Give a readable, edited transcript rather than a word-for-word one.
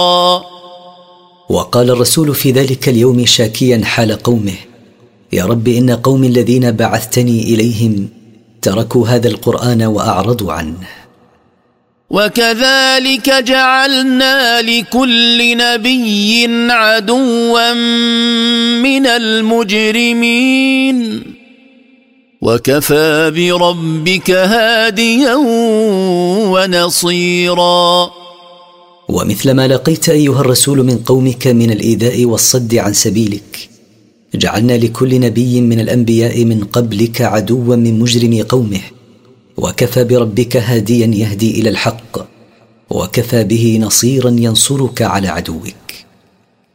وقال الرسول في ذلك اليوم شاكيا حال قومه: يا رب، إن قوم الذين بعثتني إليهم تركوا هذا القرآن وأعرضوا عنه. وكذلك جعلنا لكل نبي عدوا من المجرمين وكفى بربك هاديا ونصيرا. ومثل ما لقيت أيها الرسول من قومك من الإيذاء والصد عن سبيلك، جعلنا لكل نبي من الأنبياء من قبلك عدوا من مجرم قومه، وكفى بربك هاديا يهدي إلى الحق، وكفى به نصيرا ينصرك على عدوك.